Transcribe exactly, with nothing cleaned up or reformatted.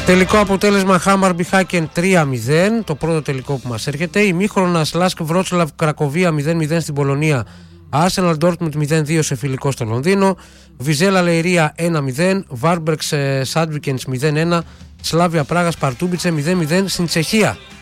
Τελικό αποτέλεσμα Χάμαρμπι Χάκεν τρία μηδέν, το πρώτο τελικό που μας έρχεται. Ημίχρονα Σλάσκ Βρότσλαβ Κρακοβία μηδέν μηδέν στην Πολωνία. Arsenal Dortmund μηδέν δύο σε φιλικό στο Λονδίνο. Βιζέλα Λεϊρία ένα μηδέν. Βάρμπερξ Σάντβικενς μηδέν ένα. Σλάβια Πράγας Παρτούμπιτσε μηδέν μηδέν στην Τσεχία.